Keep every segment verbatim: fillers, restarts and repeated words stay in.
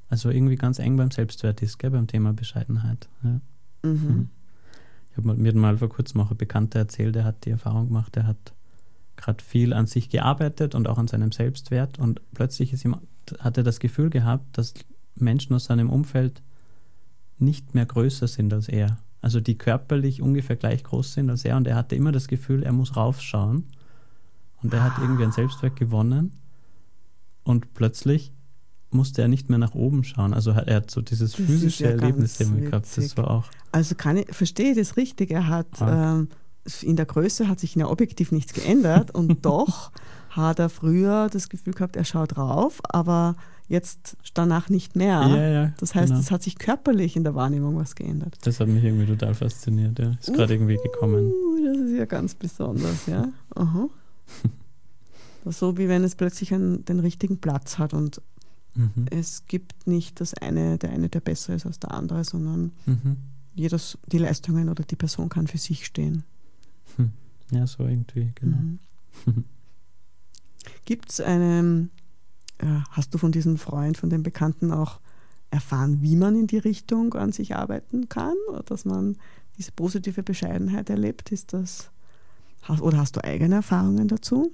also irgendwie ganz eng beim Selbstwert ist, gell, beim Thema Bescheidenheit. Ja. Mhm. Ich habe mir mal vor kurzem auch ein Bekannter erzählt, der hat die Erfahrung gemacht, der hat gerade viel an sich gearbeitet und auch an seinem Selbstwert und plötzlich ist ihm, hat er das Gefühl gehabt, dass Menschen aus seinem Umfeld nicht mehr größer sind als er. Also die körperlich ungefähr gleich groß sind als er und er hatte immer das Gefühl, er muss raufschauen und er hat irgendwie an Selbstwert gewonnen und plötzlich musste er nicht mehr nach oben schauen. Also er hat so dieses Das physische ja Erlebnis ganz gehabt. Das war auch... Also kann ich, verstehe ich das richtig, er hat Ah. ähm, in der Größe hat sich in der objektiv nichts geändert und doch hat er früher das Gefühl gehabt, er schaut rauf, aber jetzt danach nicht mehr. Ja, ja, das heißt, genau. es hat sich körperlich in der Wahrnehmung was geändert. Das hat mich irgendwie total fasziniert. Ja. Ist gerade irgendwie gekommen. Uh, das ist ja ganz besonders, ja. Aha. So wie wenn es plötzlich einen, den richtigen Platz hat und Mhm. es gibt nicht das eine, der eine, der besser ist als der andere, sondern Mhm. jedes, die Leistungen oder die Person kann für sich stehen. Hm. Ja, so irgendwie, genau. Mhm. Gibt es eine, äh, hast du von diesem Freund, von dem Bekannten auch erfahren, wie man in die Richtung an sich arbeiten kann, oder dass man diese positive Bescheidenheit erlebt? Ist das, hast, oder hast du eigene Erfahrungen dazu?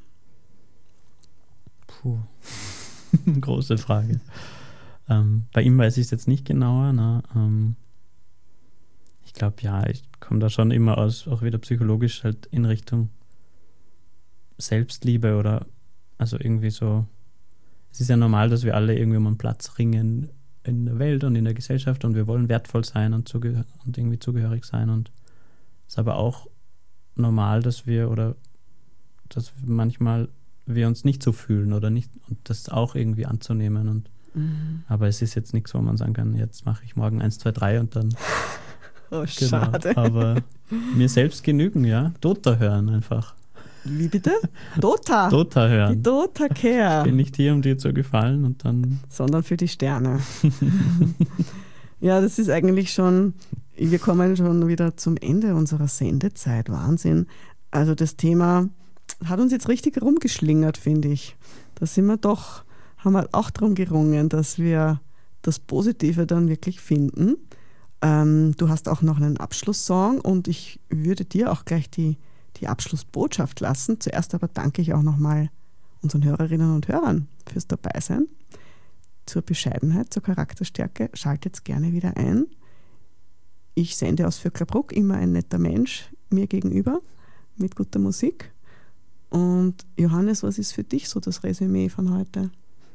Puh. Große Frage. Ähm, bei ihm weiß ich es jetzt nicht genauer. Ne? Ähm, ich glaube, ja, ich komme da schon immer aus, auch wieder psychologisch halt in Richtung Selbstliebe oder also irgendwie so. Es ist ja normal, dass wir alle irgendwie um einen Platz ringen in der Welt und in der Gesellschaft und wir wollen wertvoll sein und, zugehör- und irgendwie zugehörig sein und es ist aber auch normal, dass wir oder dass manchmal wir uns nicht so fühlen oder nicht und das auch irgendwie anzunehmen und Mhm. aber es ist jetzt nichts, wo man sagen kann, jetzt mache ich morgen eins, zwei, drei und dann Oh, genau, schade. aber mir selbst genügen, ja, Dota hören einfach. Wie bitte? Dota. Dota Die hören. Dota Care. Ich bin nicht hier, um dir zu gefallen und dann Sondern für die Sterne. Ja, das ist eigentlich schon, wir kommen schon wieder zum Ende unserer Sendezeit. Wahnsinn. Also das Thema hat uns jetzt richtig rumgeschlingert, finde ich. Da sind wir doch, haben wir auch darum gerungen, dass wir das Positive dann wirklich finden. Ähm, du hast auch noch einen Abschlusssong und ich würde dir auch gleich die, die Abschlussbotschaft lassen. Zuerst aber danke ich auch nochmal unseren Hörerinnen und Hörern fürs Dabeisein. Zur Bescheidenheit, zur Charakterstärke, schaltet gerne wieder ein. Ich sende aus Vöcklerbruck, immer ein netter Mensch mir gegenüber mit guter Musik. Und Johannes, was ist für dich so das Resümee von heute?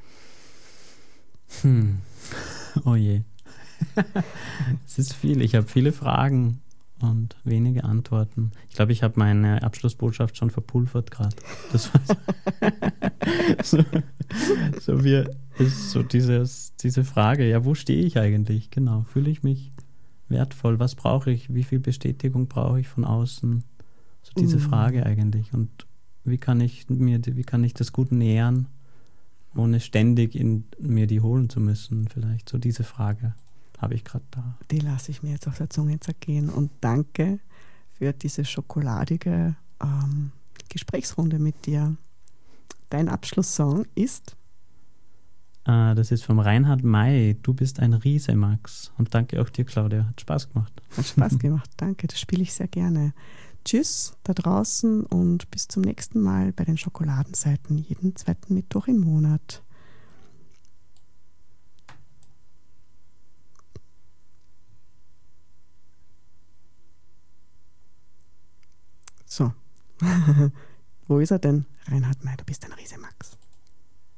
Hm. Oh je. Es ist viel. Ich habe viele Fragen und wenige Antworten. Ich glaube, ich habe meine Abschlussbotschaft schon verpulvert gerade. Das war so, so, wie, ist so dieses, diese Frage, ja, wo stehe ich eigentlich? Genau, fühle ich mich wertvoll? Was brauche ich? Wie viel Bestätigung brauche ich von außen? So diese Mm. Frage eigentlich. Und wie kann ich mir, wie kann ich das gut nähern, ohne ständig in mir die holen zu müssen? Vielleicht so diese Frage habe ich gerade da. Die lasse ich mir jetzt auf der Zunge zergehen. Und danke für diese schokoladige ähm, Gesprächsrunde mit dir. Dein Abschlusssong ist? Ah, das ist vom Reinhard May. Du bist ein Riese, Max. Und danke auch dir, Claudia. Hat Spaß gemacht. Hat Spaß gemacht. Danke, das spiele ich sehr gerne. Tschüss da draußen und bis zum nächsten Mal bei den Schokoladenseiten jeden zweiten Mittwoch im Monat. So, wo ist er denn? Reinhard May, du bist ein Riese, Max.